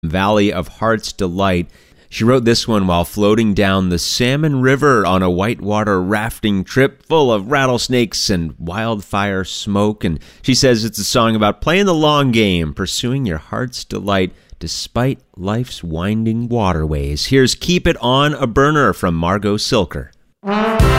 Valley of Heart's Delight. She wrote this one while floating down the Salmon River on a whitewater rafting trip full of rattlesnakes and wildfire smoke. And she says it's a song about playing the long game, pursuing your heart's delight despite life's winding waterways. Here's Keep It On a Burner from Margot Silker.